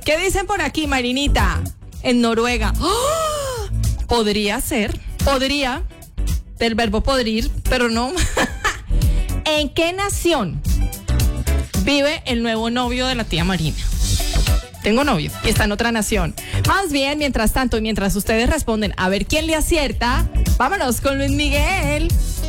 ¿Qué dicen por aquí, Marinita? En Noruega. ¡Oh! Podría ser, podría, del verbo podrir, pero no. ¿En qué nación vive el nuevo novio de la tía Marina? Tengo novio y está en otra nación. Más bien, mientras tanto, y mientras ustedes responden a ver quién le acierta, vámonos con Luis Miguel.